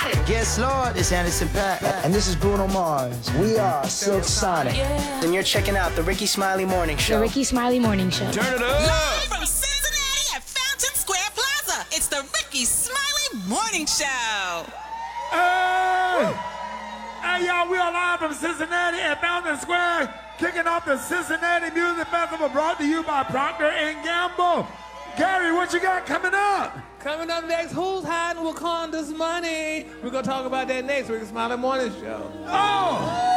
Guest Lord, it's Anderson .Paak. And this is Bruno Mars. We are Silk Sonic. Yeah. And you're checking out the Ricky Smiley Morning Show. The Ricky Smiley Morning Show. Turn it up! Live from Cincinnati at Fountain Square Plaza, it's the Ricky Smiley Morning Show. Hey, y'all, we are live from Cincinnati at Fountain Square, kicking off the Cincinnati Music Festival brought to you by Procter & Gamble. Gary, what you got coming up? Coming up next, who's hiding Wakanda's money? We're going to talk about that next. Ricky Smiley Morning Show. Oh!